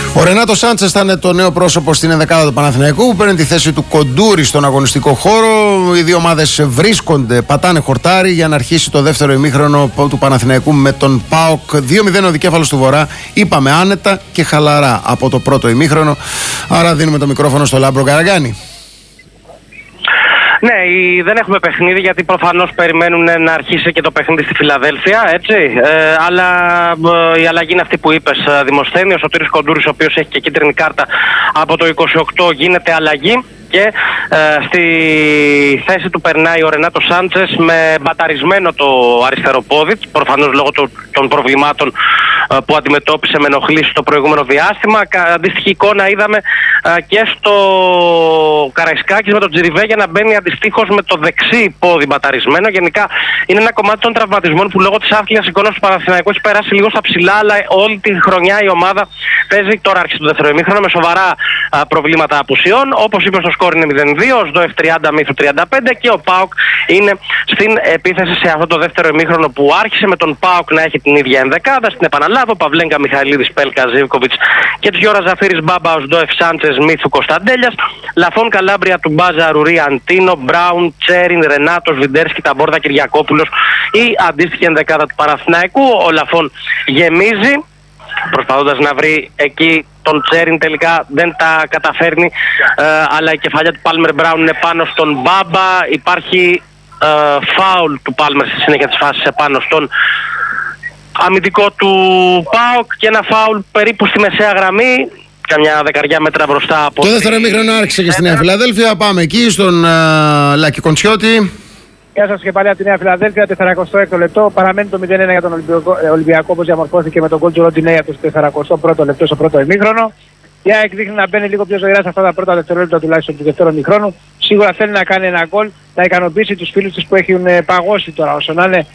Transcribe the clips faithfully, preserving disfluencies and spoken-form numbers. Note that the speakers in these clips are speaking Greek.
Ο Ρενάτο Σάντσες θα είναι το νέο πρόσωπο στην ενδεκάδα του Παναθηναϊκού που παίρνει τη θέση του Κοντούρη στον αγωνιστικό χώρο. Οι δύο ομάδες βρίσκονται, πατάνε χορτάρι για να αρχίσει το δεύτερο ημίχρονο του Παναθηναϊκού με τον ΠΑΟΚ. δύο μηδέν ο δικέφαλος του Βορρά. Είπαμε άνετα και χαλαρά από το πρώτο ημίχρονο. Άρα δίνουμε το μικρόφωνο στο Λάμπρο Καραγκάνη. Ναι, δεν έχουμε παιχνίδι γιατί προφανώς περιμένουν να αρχίσει και το παιχνίδι στη Φιλαδέλφια, έτσι. Ε, αλλά ε, η αλλαγή είναι αυτή που είπες, Δημοσθένη. Ο Σωτήρης Κοντούρης, ο οποίος έχει και κίτρινη κάρτα από το είκοσι οκτώ, γίνεται αλλαγή. Και ε, στη θέση του περνάει ο Ρενάτο Σάντσες με μπαταρισμένο το αριστερό πόδι, προφανώς λόγω το, των προβλημάτων ε, που αντιμετώπισε με ενοχλήσεις το προηγούμενο διάστημα. Αντίστοιχη εικόνα είδαμε ε, και στο Καραϊσκάκης με τον Τζιριβέ να μπαίνει αντιστοίχως με το δεξί πόδι μπαταρισμένο. Γενικά είναι ένα κομμάτι των τραυματισμών που λόγω της άθλιας εικόνας του Παναθηναϊκού έχει περάσει λίγο στα ψηλά, αλλά όλη τη χρονιά η ομάδα παίζει. Τώρα άρχισε το δεύτερο ημίχρονο με σοβαρά α, προβλήματα απουσιών. Όπως είπε, στο σκορ είναι μηδέν δύο, ο ΣΔΟΕΦ τριάντα, Μύθου τριάντα πέντε και ο ΠΑΟΚ είναι στην επίθεση σε αυτό το δεύτερο ημίχρονο που άρχισε με τον ΠΑΟΚ να έχει την ίδια ενδεκάδα. Στην επαναλάβω, Παυλέγκα, Μιχαηλίδης, Πέλκα, Ζίβκοβιτς και Γιώργα Ζαφύρης, Μπάμπα, ο ΣΔΟΕΦ Σάντσες, Μύθου, Κωνσταντέλιας, Λαφών, Καλάμπρια, Τουμπάζα, Ρουρί, Αντίνο, Μπράουν, Τσέριν, Ρενάτος, Βιντέρσκι, Ταμπόρδα, Κυριακόπουλος, η αντίστοιχη ενδεκάδα του Παναθηναϊκού. Ο Λαφών γεμίζει, προσπαθώντας να βρει εκεί τον Τσέριν, τελικά δεν τα καταφέρνει, ε, αλλά η κεφαλιά του Πάλμερ Μπράουν είναι πάνω στον Μπάμπα. Υπάρχει ε, φάουλ του Πάλμερ στη συνέχεια της φάσης επάνω στον αμυντικό του ΠΑΟΚ και ένα φάουλ περίπου στη μεσαία γραμμή, καμιά δεκαριά μέτρα μπροστά από... Το δεύτερο ημίχρονο άρχισε και στη Νέα Φιλαδέλφια. Πάμε εκεί στον uh, Λάκη Κοντσιώτη. Γεια σας και πάλι από τη Νέα Φιλαδέλφια, σαράντα έξι λεπτό. Παραμένει το μηδέν ένα για τον Ολυμπιακό, Ολυμπιακό, όπως διαμορφώθηκε με τον γκολ του Ροντινέη από το σαράντα πρώτο λεπτό στο πρώτο ημίχρονο. Η ΑΕΚ δείχνει να μπαίνει λίγο πιο ζωηρά σε αυτά τα πρώτα δευτερόλεπτα τουλάχιστον του δεύτερου ημίχρονου. Σίγουρα θέλει να κάνει ένα γκολ, να ικανοποιήσει τους φίλους της που έχουν παγώσει τώρα όσο να είναι,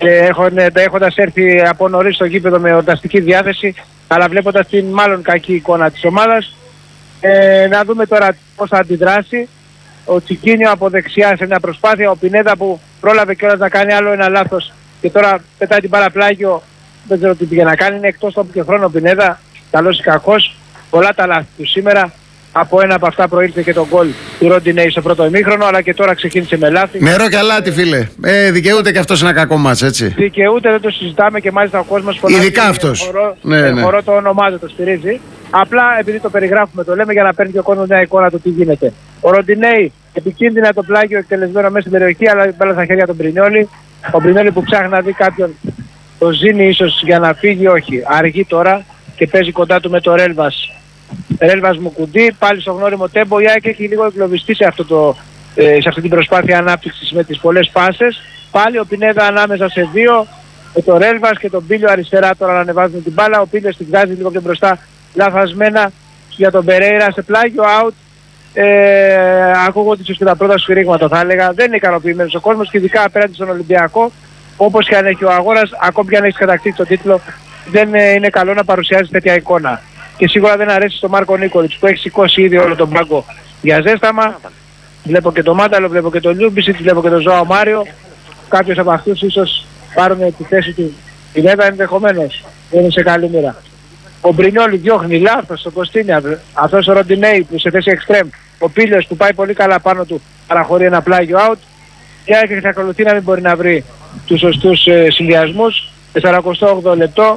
έχοντας έρθει από νωρίς στο γήπεδο με ορταστική διάθεση, αλλά βλέποντας την μάλλον κακή εικόνα της ομάδας. Ε, να δούμε τώρα πώς θα αντιδράσει. Ο Τσικίνιο από δεξιά σε μια προσπάθεια, ο Πινέδα που πρόλαβε κιόλας να κάνει άλλο ένα λάθος και τώρα πετάει την παραπλάγιο, δεν ξέρω τι πήγε να κάνει, είναι εκτός τόπου και χρόνο ο Πινέδα, καλός ή κακός, πολλά τα λάθη του σήμερα. Από ένα από αυτά προήλθε και το γκολ του Ροντινέη στο πρώτο ημίχρονο, αλλά και τώρα ξεκίνησε με λάθη. Νερό και αλάτι, φίλε. Ε, δικαιούται και αυτός ένα κακό μάτς, έτσι. Δικαιούται, δεν το συζητάμε και μάλιστα ο κόσμος φωνάζει. Ειδικά αυτός. Χορό, ναι, ναι. χορό το όνομά του το στηρίζει. Απλά επειδή το περιγράφουμε, το λέμε για να παίρνει και ο κόσμος μια εικόνα του τι γίνεται. Ο Ροντινέη, επικίνδυνα το πλάγιο εκτελεσμένο μέσα στην περιοχή, αλλά μπάλα στα χέρια του Μπρινιόλη. Ο Μπρινιόλη που ψάχνει να δει κάποιον, το ζήνει ίσως για να φύγει, όχι. Αργεί τώρα και παίζει κοντά του με το Ρέλβας. Ρέλβας Μουκουντή, πάλι στο γνώριμο τέμπο. Η ΑΕΚ έχει λίγο εγκλωβιστεί σε, αυτό το, ε, σε αυτή την προσπάθεια ανάπτυξης με τις πολλές πάσες. Πάλι ο Πινέδα ανάμεσα σε δύο, με το Ρέλβας και τον Πίλιο αριστερά τώρα να ανεβάζουν την μπάλα. Ο Πίλιος την βγάζει λίγο πιο μπροστά, λαθασμένα για τον Περέιρα σε πλάγιο out. Ε, ακούγονται ίσως και τα πρώτα σφυρίγματα, θα έλεγα. Δεν είναι ικανοποιημένος ο κόσμος και ειδικά απέναντι στον Ολυμπιακό. Όπως και αν έχει ο αγώνας, ακόμη και αν έχει κατακτήσει τον τίτλο, δεν ε, είναι καλό να παρουσιάζει τέτοια εικόνα. Και σίγουρα δεν αρέσει στον Μάρκο Νίκολιτς που έχει σηκώσει ήδη όλο τον πάγκο για ζέσταμα. Βλέπω και τον Μάνταλο, βλέπω και τον Λιούμπισιτ, βλέπω και τον Ζωάο Μάριο. Κάποιος από αυτούς ίσως πάρουν τη θέση του Πινέδα ενδεχομένως. Δεν είναι σε καλή μοίρα. Ο Μπρινιόλη διώχνει λάθος στον Κωστίνια. Αυτός ο Ροντινέη που σε θέση εξτρέμ. Ο Πίλιος που πάει πολύ καλά πάνω του παραχωρεί ένα πλάγιο out. Και εξακολουθεί να μην μπορεί να βρει τους σωστούς ε, συνδυασμούς. σαράντα οκτώ λεπτό.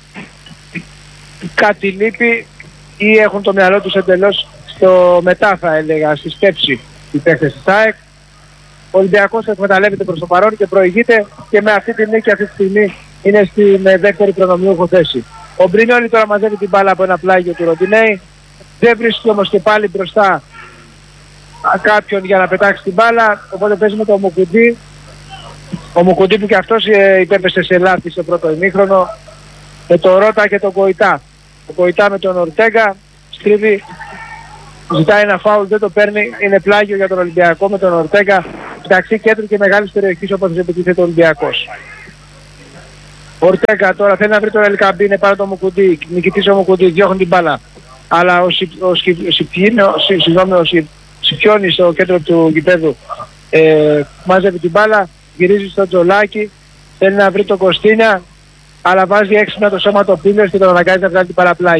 Κάτι λείπει ή έχουν το μυαλό τους εντελώς στο μετά, θα έλεγα, στη σκέψη οι παίκτες της ΑΕΚ. Ο Ολυμπιακός εκμεταλλεύεται προς το παρόν και προηγείται και με αυτή τη νίκη αυτή τη στιγμή είναι στην δεύτερη προνομιούχο θέση. Ο Μπρινιόλη τώρα μαζεύει την μπάλα από ένα πλάγιο του Ροντινέη. Δεν βρίσκει όμως και πάλι μπροστά κάποιον για να πετάξει την μπάλα, οπότε παίζει με τον Μουκουντή. Ο Μουκουντή που και αυτός ε, υπέπεσε σε λάθη στο πρώτο ημίχρονο, με τον Ρώτα και τον Κοϊτά. Ο Κοϊτά με τον Ορτέγκα στρίβει, ζητάει ένα φάουλ, δεν το παίρνει, είναι πλάγιο για τον Ολυμπιακό με τον Ορτέγκα μεταξύ κέντρου και μεγάλης περιοχής όπως επιτίθεται ο Ολυμπιακός. Ο Ορτέγκα τώρα θέλει να βρει τον Ελκαμπή, είναι πάνω το Μουκουντή, νικητής ο Μουκουντή, διώχνει την μπάλα. Αλλά ο, Σι, ο, Σκι, ο, ο Σι, Σιπιώνης στο κέντρο του γηπέδου ε, μάζευε την μπάλα, γυρίζει στο Τζολάκι, θέλει να βρει τον Κωστίνια, αλλά βάζει έξυπνα το σώμα το Πίλιος και τον αναγκάζει να βγάλει την παραπλάγιο.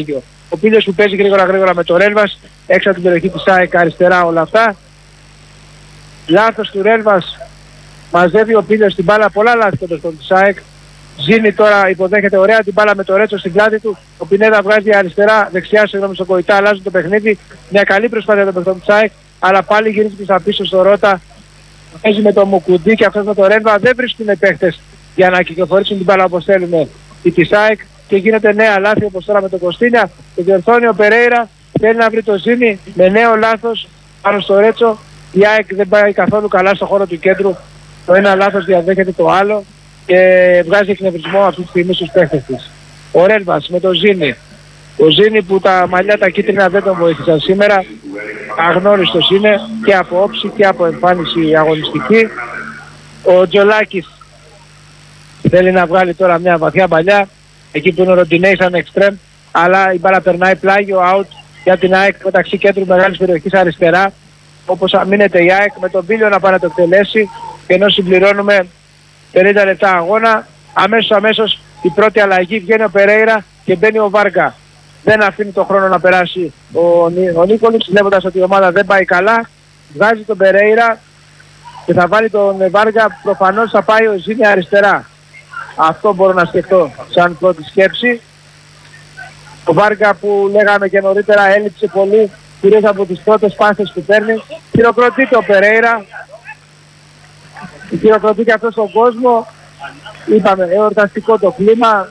Ο Πήλιος που παίζει γρήγορα γρήγορα με το Ρέλβας, έξω από την περιοχή της ΑΕΚ, αριστερά όλα αυτά. Λάθος του Ρέλβας, μαζεύει ο Πήλιος την μπάλα, πολλά λάθη τότε στον της ΑΕΚ. Ζήνη τώρα υποδέχεται ωραία την μπάλα με το Ρέτσο στην πλάτη του. Ο Πινέδα βγάζει αριστερά, δεξιά συγγνώμη στον Κοϊτά, αλλάζουν το παιχνίδι. Μια καλή προσπάθεια των παιχτών της ΑΕΚ, αλλά πάλι γυρίζει πίσω πίσω στο Ρότα. Παίζει με το Μουκουντή και αυτός με το Ρέλβα, δεν βρίσκουν παίχτες για να κυκλοφορήσουν την μπάλα όπως θέλουν η της ΑΕΚ και γίνεται νέα λάθη όπως τώρα με τον Κωστίνια. Και διορθώνει ο Περέιρα, θέλει να βρει το Ζήνη με νέο λάθος πάνω στο Ρέτσο. Η ΑΕΚ δεν πάει καθόλου καλά στο χώρο του κέντρου. Το ένα λάθος διαδέχεται το άλλο και βγάζει εκνευρισμό αυτή τη στιγμή στους παίχτες της. Ο Ρέλβας με το Ζήνη. Ο Ζήνη που τα μαλλιά τα κίτρινα δεν τον βοήθησαν σήμερα. Αγνώριστος είναι και από όψη και από εμφάνιση αγωνιστική. Ο Τζολάκης θέλει να βγάλει τώρα μια βαθιά παλιά εκεί που είναι ο Ροντινέη σαν εξτρέμ, αλλά η μπάλα περνάει πλάγιο out για την ΑΕΚ μεταξύ κέντρου μεγάλης περιοχής αριστερά, όπως αμήνεται η ΑΕΚ με τον Πήλιο να πάει να το εκτελέσει, και ενώ συμπληρώνουμε πενήντα λεπτά αγώνα, αμέσως αμέσως η πρώτη αλλαγή, βγαίνει ο Περέιρα και μπαίνει ο Βάργα. Δεν αφήνει τον χρόνο να περάσει ο, Νί, ο Νίκολης, βλέποντας ότι η ομάδα δεν πάει καλά, βγάζει τον Περέιρα και θα βάλει τον Βάργα. Προφανώς θα πάει ο Ζήνη αριστερά. Αυτό μπορώ να σκεφτώ σαν πρώτη σκέψη. Ο Βάργα που λέγαμε και νωρίτερα έλειψε πολύ, κυρίως από τις πρώτες πάσες που παίρνει. Χειροκροτείται ο Περέιρα. Χειροκροτεί και αυτό στον κόσμο. Είπαμε, εορταστικό το κλίμα.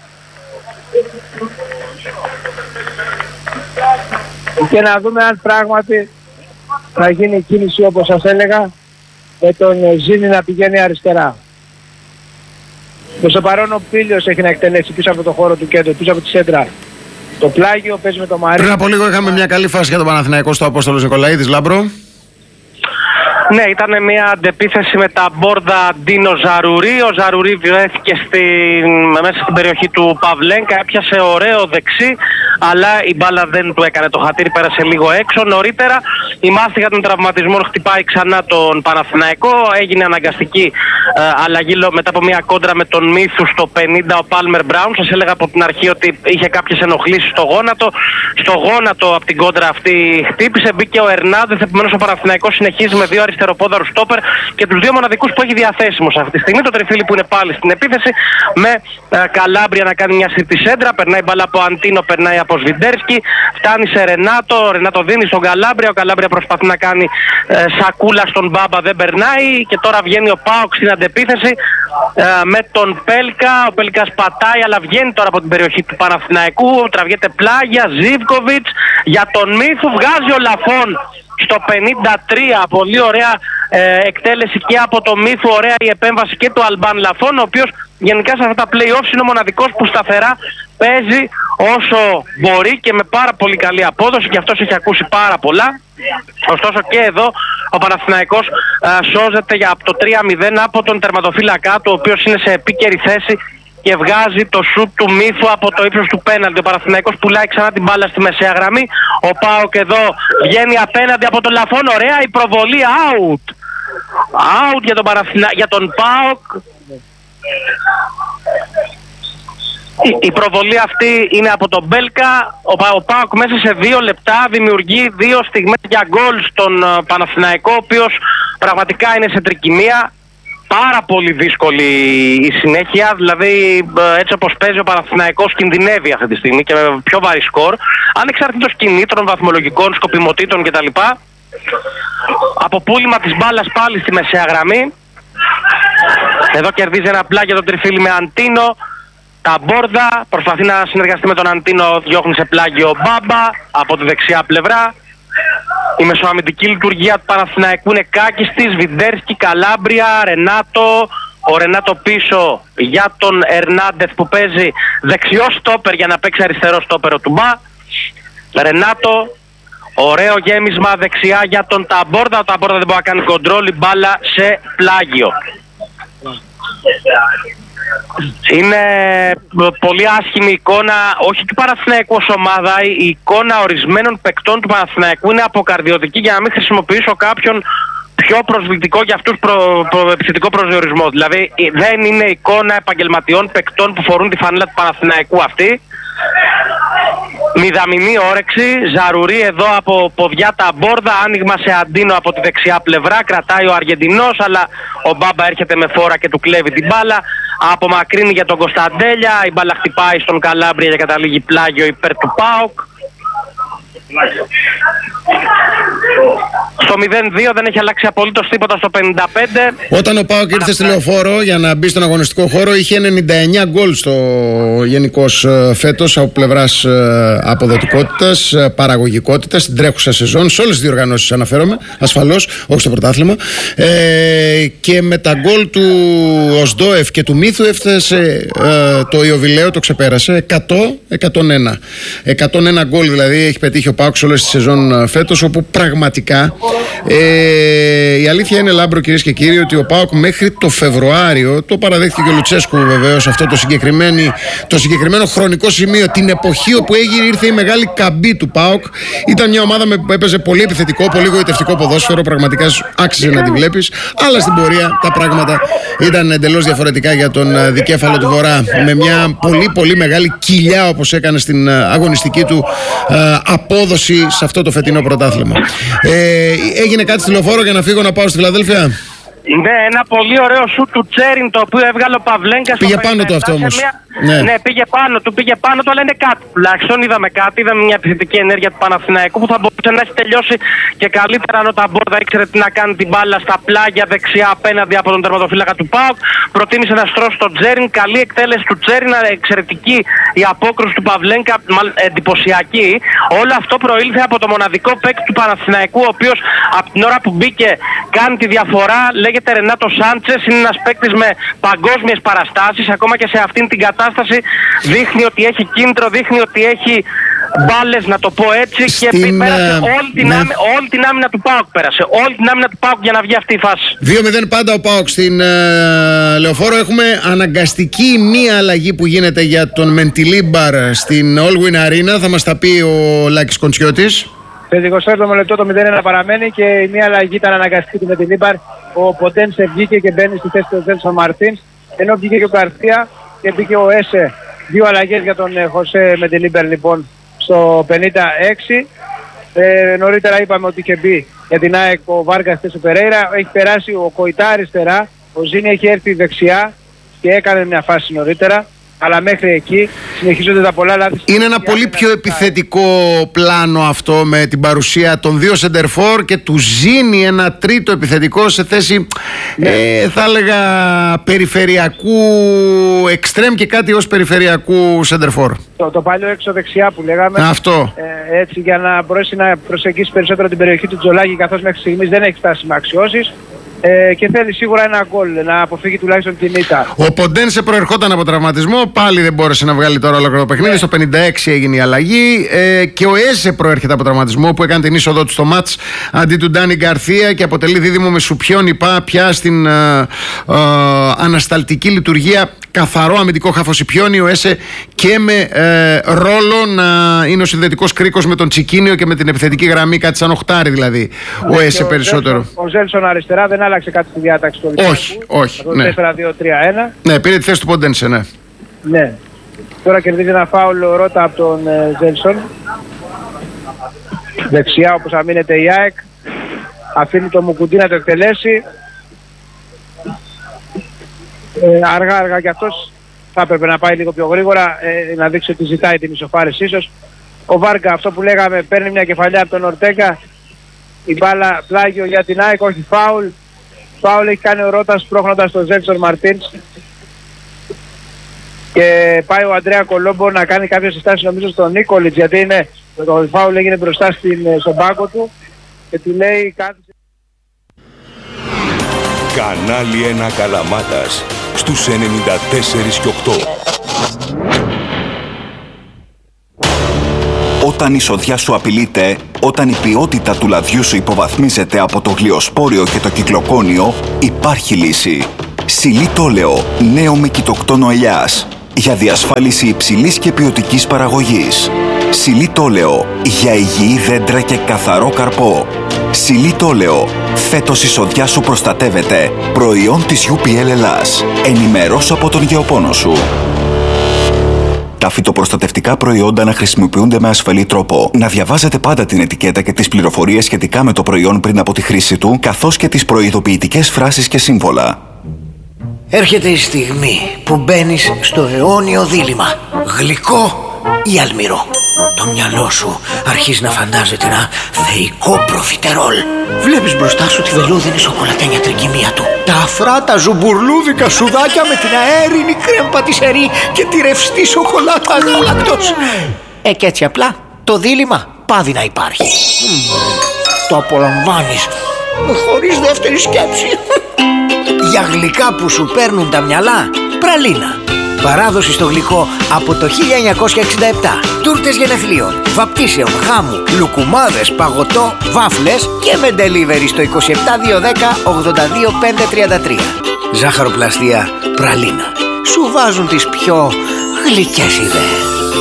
Και να δούμε αν πράγματι θα γίνει η κίνηση όπως σας έλεγα, με τον Ζήνη να πηγαίνει αριστερά. Και στο παρόν ο Πήλιος έχει να εκτελέσει πίσω από το χώρο του κέντρου, πίσω από τη σέντρα. Το πλάγιο παίζει με το Μαρίνο. Πριν από λίγο είχαμε μια καλή φάση για τον Παναθηναϊκό στο Απόστολος Νικολαίδης, Λάμπρο. Ναι, ήταν μια αντεπίθεση με τα μπόρδα Ντίνο Ζαρουρί. Ο Ζαρουρί βρέθηκε στην, μέσα στην περιοχή του Παυλένκα, έπιασε ωραίο δεξί, αλλά η μπάλα δεν του έκανε το χατήρι, πέρασε λίγο έξω. Νωρίτερα η μάστιγα των τραυματισμών χτυπάει ξανά τον Παναθηναϊκό. Έγινε αναγκαστική ε, αλλαγή μετά από μια κόντρα με τον Μύθου στο πενήντα ο Πάλμερ Μπράουν. Σας έλεγα από την αρχή ότι είχε κάποιες ενοχλήσεις στο γόνατο. Στο γόνατο από την κόντρα αυτή χτύπησε, μπήκε ο Ερνάδεθ. Επομένως ο Παναθηναϊκός συνεχίζει με δύο αριστεροπόδαρους στόπερ και τους δύο μοναδικούς που έχει διαθέσιμος αυτή τη στιγμή. Το Τριφίλι που είναι πάλι στην επίθεση με ε, Καλάμπρια να κάνει μια σύρτη σέντρα. Περνάει μπαλά από Αντίνο, περνάει από Σβιντέρσκι, φτάνει σε Ρενάτο. Ο Ρενάτο δίνει στον Καλάμπρια. Ο Καλάμπρια προσπαθεί να κάνει ε, σακούλα στον Μπάμπα, δεν περνάει. Και τώρα βγαίνει ο Πάοκ στην αντεπίθεση ε, με τον Πέλκα. Ο Πέλκας πατάει, αλλά βγαίνει τώρα από την περιοχή του Παναθηναϊκού. Τραβιέται πλάγια. Ζίβκοβιτς για τον Μύθου. Βγάζει ο Λαφών στο πενήντα τρία. Πολύ ωραία ε, εκτέλεση και από το Μύθου. Ωραία η επέμβαση και του Αλμπάν Λαφών, ο οποίος γενικά σε αυτά τα play-offs είναι ο μοναδικός που σταθερά παίζει όσο μπορεί και με πάρα πολύ καλή απόδοση, και αυτός έχει ακούσει πάρα πολλά. Ωστόσο και εδώ ο Παναθηναϊκός ε, σώζεται για, από το τρία μηδέν από τον τερματοφύλακα του, ο οποίος είναι σε επίκαιρη θέση και βγάζει το σουτ του Μύθου από το ύψος του πέναλτι. Ο Παναθηναϊκός πουλάει ξανά την μπάλα στη μεσαία γραμμή. Ο Πάοκ εδώ βγαίνει απέναντι από τον Λαφών. Ωραία η προβολή, out. Out για τον, Παναθηνα... για τον Πάοκ. Η προβολή αυτή είναι από τον Μπέλκα. Ο Πάοκ μέσα σε δύο λεπτά δημιουργεί δύο στιγμές για γκολ στον Παναθηναϊκό, ο οποίος πραγματικά είναι σε τρικυμία. Πάρα πολύ δύσκολη η συνέχεια, δηλαδή έτσι όπως παίζει ο Παναθηναϊκός κινδυνεύει αυτή τη στιγμή και με πιο βαρύ σκορ, ανεξαρτήτως κινήτρων, βαθμολογικών, σκοπιμοτήτων κτλ. Από πούλημα της μπάλας πάλι στη μεσαία γραμμή. Εδώ κερδίζει ένα πλάγιο τον Τριφίλι με Αντίνο. Τα μπόρδα, προσπαθεί να συνεργαστεί με τον Αντίνο, διώχνει σε πλάγιο Μπάμπα από τη δεξιά πλευρά. Η μεσοαμυντική λειτουργία του Παναθηναϊκού είναι κάκιστη. Σβιντέρσκι, Καλάμπρια, Ρενάτο. Ο Ρενάτο πίσω για τον Ερνάντεθ που παίζει δεξιό στόπερ για να παίξει αριστερό στόπερ ο Τουμπά. Ρενάτο, ωραίο γέμισμα δεξιά για τον Ταμπόρδα. Ο Ταμπόρδα δεν μπορεί να κάνει κοντρόλ, η μπάλα σε πλάγιο. Είναι πολύ άσχημη εικόνα, όχι του Παναθηναϊκού ως ομάδα, η εικόνα ορισμένων παικτών του Παναθηναϊκού είναι αποκαρδιωτική, για να μην χρησιμοποιήσω κάποιον πιο προσβλητικό για αυτούς προ, προ, επιθετικό προσδιορισμό. Δηλαδή δεν είναι εικόνα επαγγελματιών παικτών που φορούν τη φανέλα του Παναθηναϊκού αυτή. Μηδαμινή όρεξη, Ζαρουρί εδώ από ποδιά τα μπόρδα, άνοιγμα σε Αντίνο από τη δεξιά πλευρά, κρατάει ο Αργεντινός, αλλά ο Μπάμπα έρχεται με φόρα και του κλέβει την μπάλα. Απομακρύνει για τον Κωνσταντέλια, η μπάλα χτυπάει στον Καλάμπρια και καταλήγει πλάγιο υπέρ του ΠΑΟΚ. Στο μηδέν δύο δεν έχει αλλάξει απολύτως τίποτα στο πενήντα πέντε. Όταν ο ΠΑΟΚ ήρθε στη Λεωφόρο για να μπει στον αγωνιστικό χώρο, είχε ενενήντα εννέα γκολ στο γενικώς φέτος από πλευράς αποδοτικότητας, παραγωγικότητας, στην τρέχουσα σεζόν, σε όλες τις διοργανώσεις αναφέρομαι, ασφαλώς, όχι στο πρωτάθλημα. Ε, και με τα γκολ του Οσντόεφ και του Μίθου έφτασε ε, το Ιωβιλέο, το ξεπέρασε. εκατό εκατόν ένα. εκατόν ένα γκολ δηλαδή έχει πετύχει ο ΠΑΟΚ σε όλες τις σεζόν φέτος, όπου πραγματικά ε, η αλήθεια είναι, Λάμπρο, κυρίες και κύριοι, ότι ο ΠΑΟΚ μέχρι το Φεβρουάριο, το παραδέχτηκε και ο Λουτσέσκου βεβαίως αυτό το, το συγκεκριμένο χρονικό σημείο, την εποχή όπου έγινε, ήρθε η μεγάλη καμπή του ΠΑΟΚ, ήταν μια ομάδα που έπαιζε πολύ επιθετικό, πολύ γοητευτικό ποδόσφαιρο, πραγματικά άξιζε να τη βλέπεις, αλλά στην πορεία τα πράγματα ήταν εντελώς διαφορετικά για τον δικέφαλο του Βορρά, με μια πολύ πολύ μεγάλη κοιλιά όπως έκανε στην αγωνιστική του ε, απόδοση σε αυτό το φετινό πρωτάθλημα. Ε, έγινε κάτι στη Λεωφόρο για να φύγω να πάω στη Φιλαδέλφια? Ναι, ένα πολύ ωραίο σου του Τσέριν το οποίο έβγαλε ο Παυλέγκας. Πήγε πάνω του αυτό όμως. Μια... Ναι. ναι, πήγε πάνω του, πήγε πάνω του, αλλά είναι κάτι. Τουλάχιστον είδαμε κάτι, είδαμε μια επιθετική ενέργεια του Παναθηναϊκού που θα μπορούσε να έχει τελειώσει και καλύτερα αν ο Ταμπόρδα ήξερε τι να κάνει την μπάλα στα πλάγια δεξιά απέναντι από τον τερματοφύλακα του ΠΑΟΚ. Προτίμησε να στρώσει τον Τσέριν. Καλή εκτέλεση του Τσέριν, εξαιρετική η απόκρουση του Παυλέγκα, εντυπωσιακή. Όλο αυτό προήλθε από το μοναδικό παίκτη του Παναθηναϊκού, ο οποίος από την ώρα που μπήκε κάνει τη διαφορά. Λέγεται Ρενάτο Σάντσες, είναι ένας παίκτης με παγκόσμιες παραστάσεις. Ακόμα και σε αυτήν την κατάσταση δείχνει ότι έχει κίνητρο, δείχνει ότι έχει μπάλες, να το πω έτσι. Στην, και πέρασε uh, όλη, την ναι. άμυ, όλη την άμυνα του ΠΑΟΚ. Πέρασε όλη την άμυνα του ΠΑΟΚ για να βγει αυτή η φάση. δύο μηδέν πάντα ο ΠΑΟΚ στην uh, Λεωφόρο. Έχουμε αναγκαστική μία αλλαγή που γίνεται για τον Μεντιλίμπαρ στην Allwyn Arena. Θα μας τα πει ο Λάκης Κοντσιώτης. Σε είκοσι έβδομο λεπτό το μηδέν ένα παραμένει και η μία αλλαγή ήταν αναγκαστική του Μεντιλίμπαρ. Ο Ποντένσε βγήκε και μπαίνει στη θέση του Τζέλσον Μαρτίνς, ενώ βγήκε και ο Καρθία και μπήκε ο Έσε. Δύο αλλαγές για τον Χωσέ Μεντιλίμπαρ λοιπόν στο πενήντα έξι. Ε, νωρίτερα είπαμε ότι είχε μπει για την ΑΕΚ ο Βάργας θέση του Περέιρα. Έχει περάσει ο Κοϊτά αριστερά, ο Ζήνη έχει έρθει δεξιά και έκανε μια φάση νωρίτερα. Αλλά μέχρι εκεί συνεχίζονται τα πολλά λάθη. Είναι ένα πολύ πιο επιθετικό πλάνο αυτό, με την παρουσία των δύο σεντερφόρ και του Ζήνη ένα τρίτο επιθετικό σε θέση ναι. ε, θα έλεγα περιφερειακού εξτρέμ και κάτι ως περιφερειακού σεντερφόρ. Το, το παλιό έξω δεξιά που λέγαμε. Αυτό. Ε, έτσι για να μπορέσει να προσεγγίσει περισσότερο την περιοχή του Τζολάκη, καθώς μέχρι στιγμής δεν έχει φτάσει με αξιώσεις. Ε, και θέλει σίγουρα ένα γκολ να αποφύγει τουλάχιστον την ήττα. Ο Ποντένσε προερχόταν από τραυματισμό, πάλι δεν μπόρεσε να βγάλει τώρα ολόκληρο το παιχνίδι. Yeah. Στο πενήντα έξι έγινε η αλλαγή. Ε, και ο Έσε προέρχεται από τραυματισμό που έκανε την είσοδό του στο μάτς αντί του Ντάνι Γκαρθία και αποτελεί δίδυμο με Σουπιόνι Πα πια στην ε, ε, ανασταλτική λειτουργία. Καθαρό αμυντικό χαφοσιπιόνι ο Έσε και με ε, ρόλο να είναι ο συνδετικός κρίκος με τον Τσικίνιο και με την επιθετική γραμμή, κάτι σαν οχτάρι δηλαδή. Yeah. Ο Έσε περισσότερο. Ο Ζέλσον αριστερά δεν άλλαξε κάτι στη διάταξη του Ολυμπιακού. Όχι, όχι. Το τέσσερα δύο τρία ένα. Ναι, πήρε τη θέση του Ποντένσε, ναι. Ναι. Τώρα κερδίζει ένα φάουλ Ρότα από τον ε, Ζέλσον. Δεξιά όπως αμήνεται η ΑΕΚ. Αφήνει το Μουκουντή να το εκτελέσει. Ε, αργά αργά κι αυτός θα έπρεπε να πάει λίγο πιο γρήγορα, ε, να δείξει ότι ζητάει την ισοφάρηση ίσως. Ο Βάρκα, αυτό που λέγαμε, παίρνει μια κεφαλιά από τον Ορτέγκα. Η μπάλα πλάγιο για την ΑΕΚ, όχι φάουλ. Φάουλ έχει κάνει ο Ρώτας σπρώχνοντας τον Ζέλσον Μαρτίνς. Και πάει ο Αντρέα Κολόμπο να κάνει κάποιες συστάσεις νομίζω στον Νίκολιτς, γιατί είναι, το φάουλ έγινε μπροστά στην, στον πάγκο του και του λέει κάτι. Κανάλι ένα Καλαμάτας στους ενενήντα τέσσερα και οκτώ. Όταν η σοδιά σου απειλείται, όταν η ποιότητα του λαδιού σου υποβαθμίζεται από το γλιοσπόριο και το κυκλοκόνιο, υπάρχει λύση. Σιλίτολεο, νέο με κοιτοκτόνο ελιάς, για διασφάλιση υψηλής και ποιοτικής παραγωγής. Σιλίτολεο, για υγιή δέντρα και καθαρό καρπό. Σιλίτολεο, φέτος η σοδιά σου προστατεύεται. Προϊόν της γιου πι ελ Ελλάς. Ενημερώσου από τον γεωπόνο σου. τα φυτοπροστατευτικά προϊόντα να χρησιμοποιούνται με ασφαλή τρόπο. Να διαβάζετε πάντα την ετικέτα και τις πληροφορίες σχετικά με το προϊόν πριν από τη χρήση του, καθώς και τις προειδοποιητικές φράσεις και σύμβολα. Έρχεται η στιγμή που μπαίνεις στο αιώνιο δίλημμα. Γλυκό ή αλμυρό. Το μυαλό σου αρχίζει να φαντάζεται ένα θεϊκό προφιτερόλ. Βλέπεις μπροστά σου τη βελούδινη σοκολατένια τρικυμία του, τα αφρά τα ζουμπουρλούδικα σουδάκια με την αέρινη κρέμ πατησερή και τη ρευστή σοκολάτα γάλακτος. Ε, και έτσι απλά το δίλημμα πάβει να υπάρχει. Το απολαμβάνεις χωρίς δεύτερη σκέψη. Για γλυκά που σου παίρνουν τα μυαλά, πραλίνα. Παράδοση στο γλυκό από το χίλια εννιακόσια εξήντα επτά. Τούρτες γενεθλίων, βαπτίσεων, γάμου, λουκουμάδες, παγωτό, βάφλες και με delivery στο είκοσι επτά δύο δέκα ογδόντα δύο πέντε τριάντα τρία. Ζάχαροπλαστεία πραλίνα. Σου βάζουν τις πιο γλυκές ιδέες.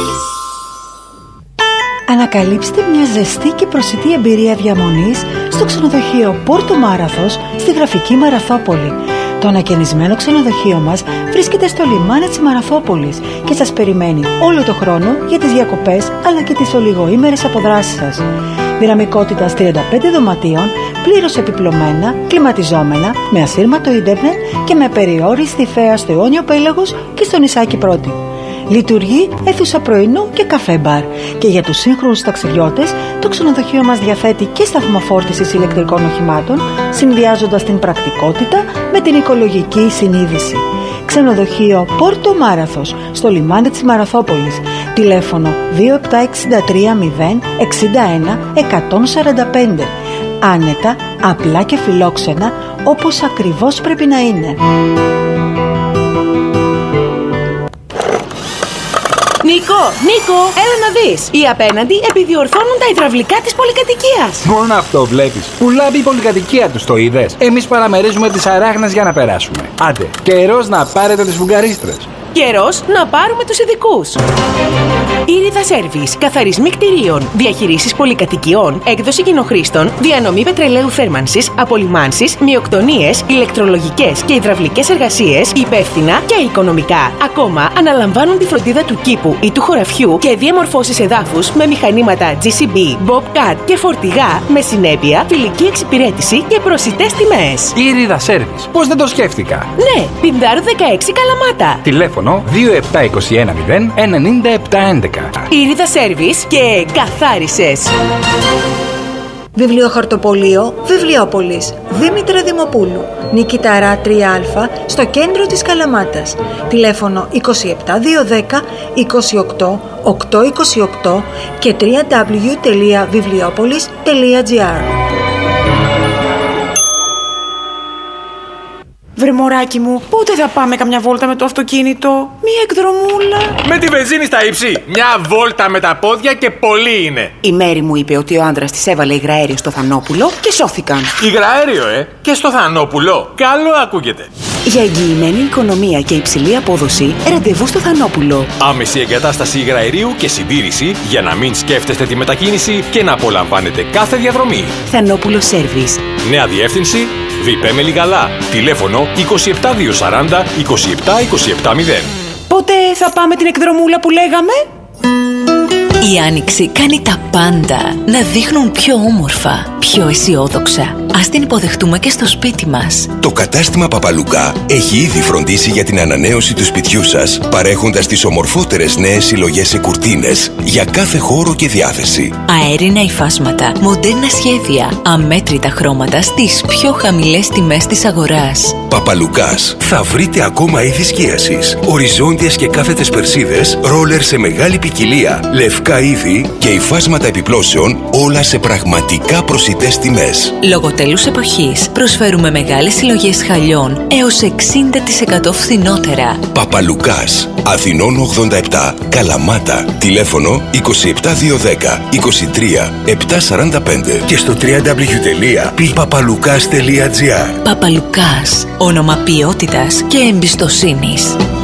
Ανακαλύψτε μια ζεστή και προσιτή εμπειρία διαμονής στο ξενοδοχείο Πόρτο Μάραθος στη γραφική Μαραθόπολη. Το ανακαινισμένο ξενοδοχείο μας βρίσκεται στο λιμάνι της Μαραθόπολης και σας περιμένει όλο το χρόνο για τις διακοπές αλλά και τις ολιγοήμερες αποδράσεις σας. Δυναμικότητας τριάντα πέντε δωματίων, πλήρως επιπλωμένα, κλιματιζόμενα, με ασύρματο ίντερνετ και με περιόριστη θέα στο αιώνιο πέλαγος και στο νησάκι Πρώτη. Λειτουργεί αίθουσα πρωινού και καφέ μπαρ. Και για τους σύγχρονους ταξιδιώτες, το ξενοδοχείο μας διαθέτει και σταθμό φόρτισης ηλεκτρικών οχημάτων, συνδυάζοντας την πρακτικότητα με την οικολογική συνείδηση. Ξενοδοχείο Πόρτο Μάραθος, στο λιμάνι της Μαραθόπολης. Τηλέφωνο δύο επτά έξι τρία μηδέν εξήντα ένα εκατόν σαράντα πέντε. Άνετα, απλά και φιλόξενα, όπως ακριβώς πρέπει να είναι. Νίκο, Νίκο, έλα να δεις. Οι απέναντι επιδιορθώνουν τα υδραυλικά της πολυκατοικίας. Μόνο αυτό βλέπεις. Πουλάει η πολυκατοικία τους, το είδες. Εμείς παραμερίζουμε τις αράχνες για να περάσουμε. Άντε, καιρός να πάρετε τις φουγγαρίστρες. Καιρός να πάρουμε τους ειδικούς. Ήριδα Σέρβις, καθαρισμοί κτηρίων, διαχειρήσεις πολυκατοικιών, έκδοση κοινοχρήστων, διανομή πετρελαίου θέρμανσης, απολυμάνσεις, μειοκτονίες, ηλεκτρολογικές και υδραυλικές εργασίες, υπεύθυνα και οικονομικά. Ακόμα αναλαμβάνουν τη φροντίδα του κήπου ή του χωραφιού και διαμορφώσεις εδάφους με μηχανήματα τζι σι μπι, Bobcat και φορτηγά με συνέπεια, φιλική εξυπηρέτηση και προσιτές τιμές. Ήριδα Σέρβις, πώς δεν το σκέφτηκα. Ναι, Πινδάρου δεκαέξι Καλαμάτα. Τηλέφωνο δύο επτά δύο ένα μηδέν εννιά επτά έντεκα. Ήριδα Σέρβις και καθάρισες. Βιβλιοχαρτοπωλείο Βιβλιόπολης Δήμητρα Δημοπούλου, Νικηταρά τρία α, στο κέντρο της Καλαμάτας. Τηλέφωνο είκοσι επτά δύο δέκα είκοσι οκτώ οκτακόσια είκοσι οκτώ και double-u double-u double-u τελεία βιβλιόπολης τελεία τζι άρ. Βρε μωράκι μου, πότε θα πάμε καμιά βόλτα με το αυτοκίνητο? Μία εκδρομούλα. Με τη βενζίνη στα ύψη. Μια βόλτα με τα πόδια και πολύ είναι. Η Μέρη μου είπε ότι ο άντρας της έβαλε υγραέριο στο Θανόπουλο και σώθηκαν. Υγραέριο, ε! Και στο Θανόπουλο. Καλό ακούγεται. Για εγγυημένη οικονομία και υψηλή απόδοση, ραντεβού στο Θανόπουλο. Άμεση εγκατάσταση υγραερίου και συντήρηση για να μην σκέφτεστε τη μετακίνηση και να απολαμβάνετε κάθε διαδρομή. Θανόπουλο Σέρβις. Νέα διεύθυνση Διπέ Μελιγαλά. Τηλέφωνο είκοσι επτά δύο σαράντα είκοσι επτά είκοσι επτά μηδέν. Πότε θα πάμε την εκδρομούλα που λέγαμε? Η Άνοιξη κάνει τα πάντα να δείχνουν πιο όμορφα, πιο αισιόδοξα. Ας την υποδεχτούμε και στο σπίτι μας. Το κατάστημα Παπαλουκά έχει ήδη φροντίσει για την ανανέωση του σπιτιού σας, παρέχοντας τις ομορφότερες νέες συλλογές σε κουρτίνες για κάθε χώρο και διάθεση. Αέρινα υφάσματα, μοντέρνα σχέδια, αμέτρητα χρώματα στις πιο χαμηλές τιμές της αγοράς. Παπαλουκάς. Θα βρείτε ακόμα είδη σκίασης, οριζόντιες και κάθετες περσίδες, ρόλερ σε μεγάλη ποικιλία, λευκά είδη και υφάσματα επιπλώσεων, όλα σε πραγματικά προσιτές τιμές. Λόγω τέλους εποχής προσφέρουμε μεγάλες συλλογές χαλιών έως εξήντα τοις εκατό φθηνότερα. Παπαλουκάς. Αθηνών ογδόντα επτά, Καλαμάτα. Τηλέφωνο είκοσι επτά δύο δέκα είκοσι τρία επτακόσια σαράντα πέντε και στο double-u double-u double-u τελεία παπαλουκάς τελεία τζι άρ. Παπαλουκάς. Όνομα ποιότητας και εμπιστοσύνης.